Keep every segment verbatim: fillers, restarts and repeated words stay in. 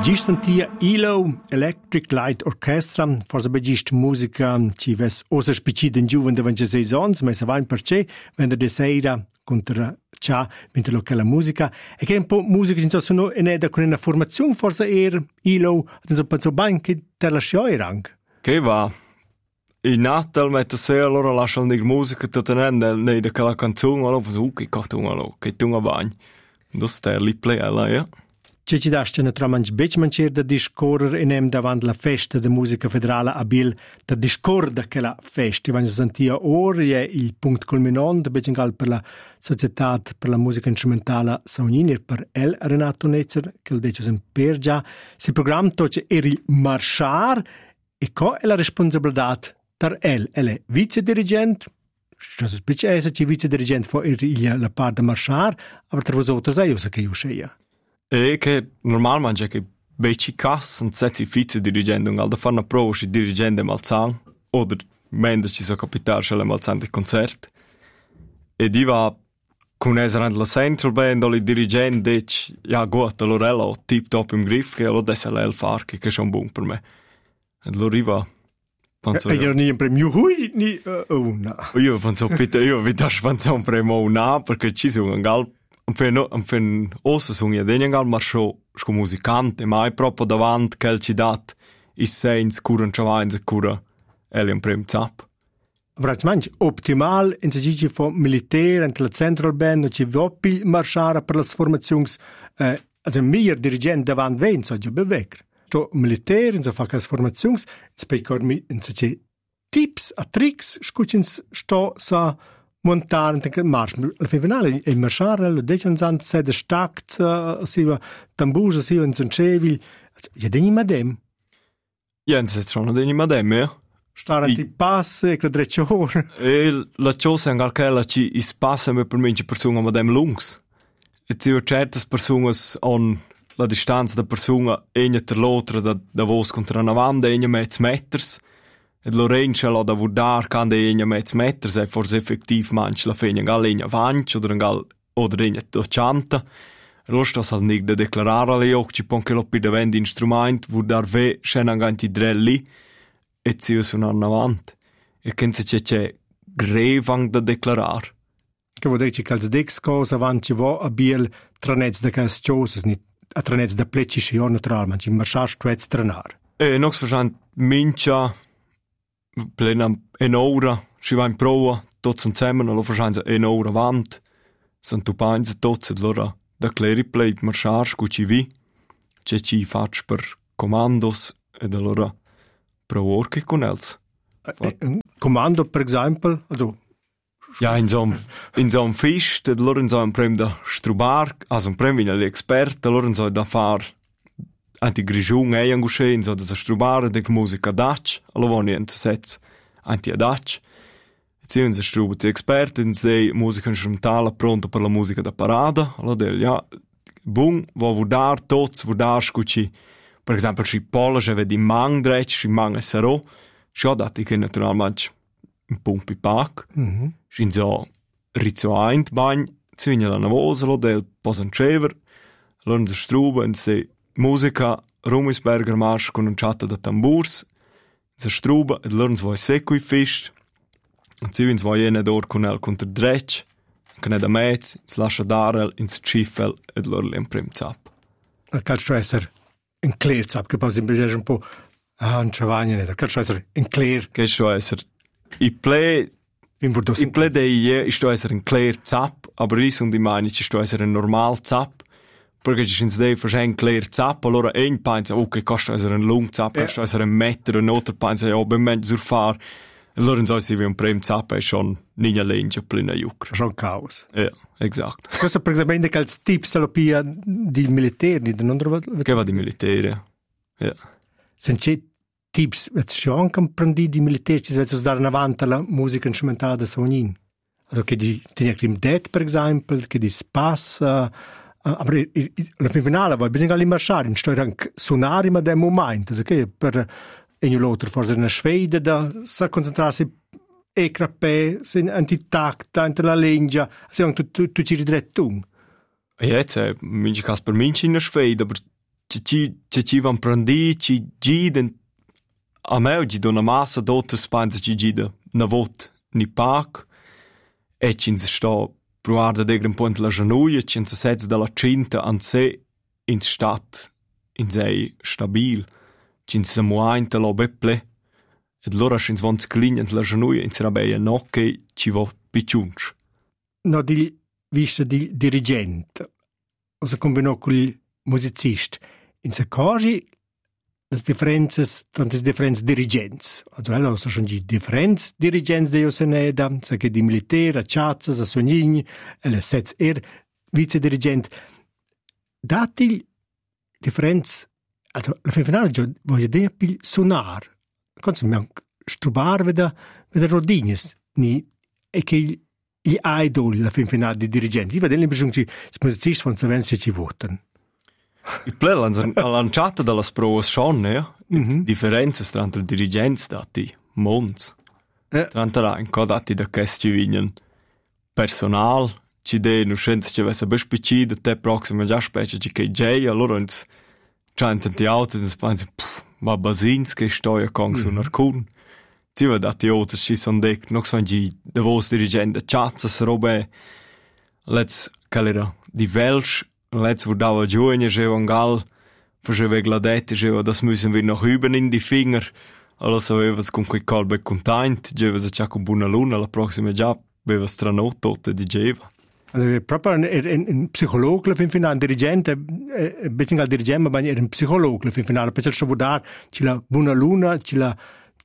Begist sentia I L O, Electric Light Orchestra, forse begist musica ci ves osa spicida in giuven de ventisei ans, ma se va in perché, vende de seira contra cià, mentre locale musica, e che un po' musica ci sono in eda con una formazione, forse er I L O, non so penso bene che te la scioirang. Che va? In Natal mette se allora lasciano di musica tutta nende nei de quella canzone, allora penso, uh, che cartone allora, che tunga bagn. Do ster li play alla, ja. C'è ci dasce ne tramanci bec mancer da discorrer in em davant la festa de musica federale a Bil, da discorda che la festa, vanno sentia ora è il punto culminante bec ingal per la Società per la musica strumentale Saunini per el Renato Netzer, che lo dice sempre già, si programma toce er il marchar e co è la responsabilità tar el, el è vice dirigente. Non so se è se vice dirigente fu er la parte de marchar, aber tra vosotros sai usa che io sceia. E che normalmente che becci cas non se si vice dirigente un da fare una prova si dirigente malzan o mentre ci sono capitare c'è la malzan del concerto e di va con essere la central band o il dirigente dice ja gut allora lo tip top im griff che lo desse l'el far che è un buon per me e lo riva penso e io non premio hui ni una io penso Peter io vi das penso un premio una perché ci sono un gal un fen un fen ossa sung ja den gal marcho sco musicante mai proprio davant quel ci dat is seins curan chavains cura ele un prem zap Vrachmanch optimal in se dice fo militare ent la central band ci voppi marchare per las formazions eh ad un miglior dirigente davant ven so già beweg sto militare in so fa cas formazions speakor mi in se tips a tricks scuchins sto sa montare che march al finale il marchare lo decen sant se de stackt si va tambuja si in Cencevil ja deni madem Jens het schon deni madem ja stare ti passe che dreccior e la cosa anche quella ci is passa me per minche persona madem lungs e ci certas personas on la distanza da persona enya ter l'altra da da vos contra una wanda enya metz meters e Lorenzo lo da vudar can de enya metz meters e forse effektiv manch la fegna gal enya vanch oder gal oder enya docanta lo sto sal nig de declarare le occhi pon che lo pide vend instrument vudar ve scena ganti drelli e ci sono avanti e che se c'è grevang da declarar che vuol dire che als dex cosa avanti vo a biel tranets de cas choses nit a tranets da pleci io naturalmente in marchar stretz tranar e nox verstand mincha plena en ora ci va in prova tots insieme lo verstand en ora avant sunt tu pains tots allora da cleri play marchar scuci vi c'è ci faccio per commandos ed allora pro work con els un comando per esempio also ja in so in so un fisch de loro in so un prem da strubar also un prem in l'expert de loro in so da far anti grigiung e angusche in so da strubar de musica dach allo voni in sets anti dach ci un strubar de expert in sei musica strumentale pronto per la musica da parada allo del ja bung vo vudar tots vudar scuci per esempio si pola je vedi mang drech si mang sero scho dat ich naturalmente un pumpi pack mhm in so rizzo eint bagn zwinja la navoselo del posancever lorn se struba in se musica Rumisberger marsch con un chatta da tamburs se struba ed lorn svoi secui fischt und zwin svoi ene dor con el contra drech con ed a mez slascia darel ins cifel ed lorn lem prim zap al calcio esser in clear zap che poi sempre un po' ah un travagno ne calcio esser in clear che sto esser i play in vordos in play dei ist sto esser in clear zap aber ris und die meine ist sto esser ein normal zap perché ci sono dei verschiedene clear zap allora ein pensa ok costa esser ein lung zap ja. Costa esser ein meter und other pensa ja beim Mensch surfar allora so si wie un prem zap è schon nina lenja plena jucra schon chaos ja esatto questo per esempio che als tips salopia di militari di non che va di militare ja sence tips et schon comprendi di militari ci svezzo dare avanti la musica strumentale da Saunin also che di tiene crim det per esempio che di spassa aber la finale va bisogna limarchare in storia suonare ma del momento che per e l'altro forse una sfida da sa concentrarsi e crapè sin antitacta entre la lengia se tu tu tu ci ridrettung jetzt äh, minche kas per minche in der Schwede aber ci ci ci ci van prendi ci giden a me oggi dona massa dotas pensa ci gida na vot ni pac e ci sta provar de gran point la genuia ci se sets dalla cinta an se in stat in sei stabil ci se moainta lo beple ed lora ci svon clignent la genuia in serabeia nocche ci vo picciunch. No di vista di dirigent o se combinò col musicist in se cogi las differences tantas differenze dirigents also allora so schon die differenz dirigents de Joseneda sa che di militare a Chazzas a Sognini e le sets er vice dirigent dati differenz also la finale jo voglio dire pil sonar quando mi strubar veda veda rodines ni e che gli idol la finale di dirigenti io vedo l'impressione che i musicisti von Savensi ci votano. Il play ha lanciato dalla provas schon, ja? Mm-hmm. Differenze tra i dirigenti dati, mons. Eh. Tra l'altro, dati da questi vignen personal, ci de non scienza ci avesse bespicci da te prossimo già specie ci che J, allora uns c'hanno di auto e pensi, va basins che stoia con su un arcun. Ci va dati autos ci son dec, non so di da vos dirigente chatzas robe let's calera di Welsh let's wo da joine je vangal verscheve gladette je das müssen wir noch üben in die Finger also was con quei colbe content je was a con buona luna la prossima già beva strano tote di jeva. Also proprio un, un psicologo fin finale, un dirigente, un bisschen al dirigente, ma era un psicologo fin finale, per certo vodar ci la buona luna, ci la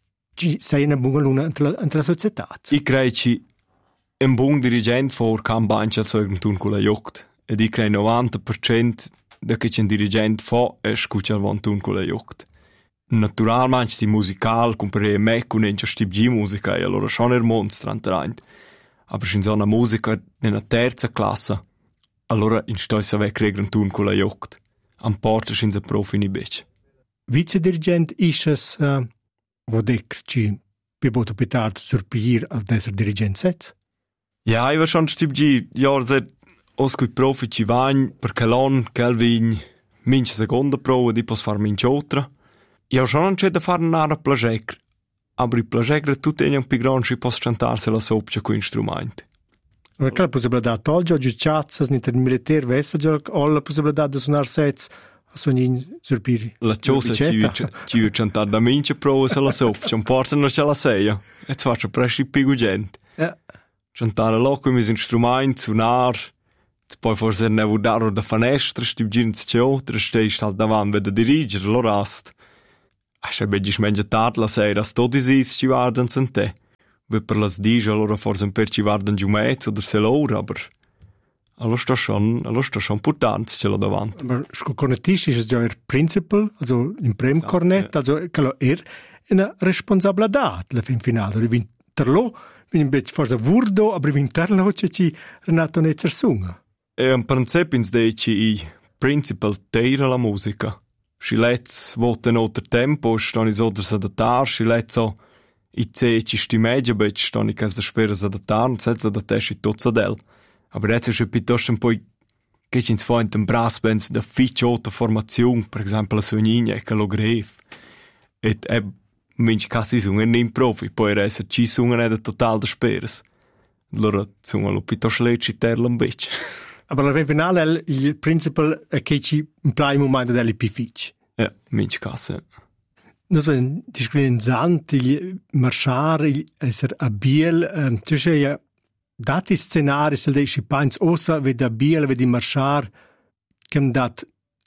ci sei una buona luna entre la società. I crei ci un buon dirigente for campagna al Zeugentun con la Jocht. Ed i crei novanta per cento da che c'è un dirigente fa e scuccia al Vantun con la Jocht. Naturalmente sti musical, comprare me con un stip G musica e allora schon er monstra antrant. Aber in so einer Musica nella terza classe, allora in stoi sa ve cregren tun con la Jocht. Am porta in se profi ni bec. Vice dirigent isches uh, wo dec ci piboto pitard surpir al deser dirigent sets? Ja, ich war schon stip G, ja, seit oscui profi ci vain, perché l'on, Kelvin, mince seconda prova, di pos far mince otra. Ja, schon non c'è da fare un'ara plagecre, aber i plagecre tutti un più grandi ci pos cantarsi la sopcia con strumenti. Perché la possibilità tolge oggi chazzas, nel militare, vessa già ho la possibilità di suonare sets, a sogni surpiri. La cosa ci ci cantare da mince prova se la sopcia, un porta non ce la seia, e ci faccio presti più gente. Ja. Cantare là con i miei strumenti, suonare, poi forse ne vuol dare da finestra, sti ginz c'è oltre, stai halt davanti a dirigere, lo rast. Ah, se beggi smengia tard la sera, sto disis ci guardan sen te. Ve per las dici, allora forse un per ci guardan giù mezzo, oder se l'ora, aber allora sta schon, allora sta schon importante ce l'ho davanti. Aber sco cornetisti è già il principal, also in prem esatto, cornet, ja. Also quello er una responsabilità la fin finale, rivinterlo, vin bet forse vurdo, aber vinterlo c'è ci Renato Netzer sunga. E un principio in sdeci i principal teira la musica. Si letz voten otter tempo, stoni soder sadatar, si letzo i ceci sti media, bet stoni cas da spera sadatar, setza da tesci tozzadel. Aber jetzt ist piuttosto un po' che ci fa in tem brassbands da ficciota formazione, per esempio la Sognini e lo gref. Et e minci casi sungen in profi, poi resa ci sungen ed total da speras. Allora sungen lo piuttosto lecci terla un bec. Aber alla finale il principal è che ci implai un momento delle pifici. Ja, minci casi. Non so, ti scrivi in Zant, il marciare, il essere a Biel, tu sei ja dati scenari, se dei scipanz ossa, vedi a Biel, vedi marciare, che han dat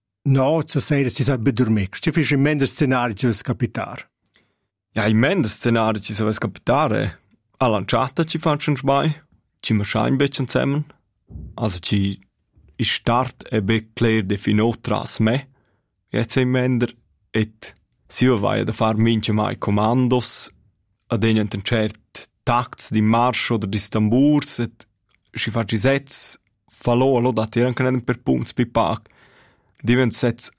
no, zu sera si sa bedurmec. Ci fai in mente scenari ci vas capitare. Ja, in mente scenari ci vas capitare. A lanciata ci faccio un sbai, ci marciare un bisschen zusammen. Also ci i start e be clear defino tras me. Jetzt in Mender et si vai da far mince mai commandos ad einen cert takts di marsch oder di tamburs et si faci sets fallo lo da tiran can per punts pi pac. Divent sets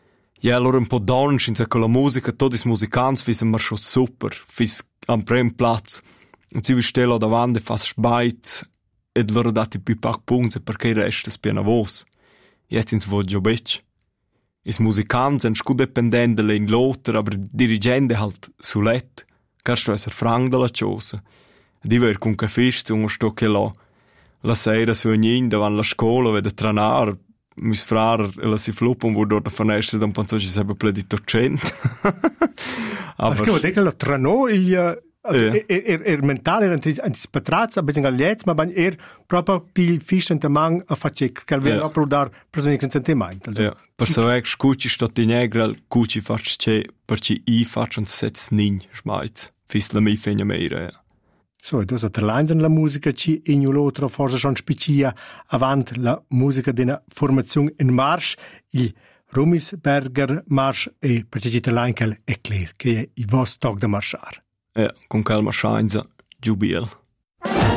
ja allora un po' donch in quella musica todis musicants fis marsch super fis am prem platz. Und si vi stelo davanti fas spait ed loro dati pi pac punts perché il resto spiena vos. Jetzt ins voglio bec. is musicanti sind scu dependenti in l'otra, aber dirigente halt sulet. Kannst du esser frank della cosa. Di ver con che fisch un sto che là. La sera su ognin davanti alla scuola vede tranar, mis frar e la si fluppon wo dort a finestra da un panzo ci sembra pledito cent. Aber perché vuol che la tranò il er, er, er mentale anticipatrats a becen gallets ma ban er proprio pil fisch in man a facek che ver proprio dar persone sentimento. Ja, per savec scuci sto di negra cuci faccio che per ci i faccio un set nin schmeiz. Fis la mi fegna meira. So, du hast la musica ci in l'altro forse schon spicia avant la musica della formazione in marsch il Rumisberger Marsch e per ci l'ankel è clear che è il vostro tog da marschar. Ja, con calma scienza, giubil.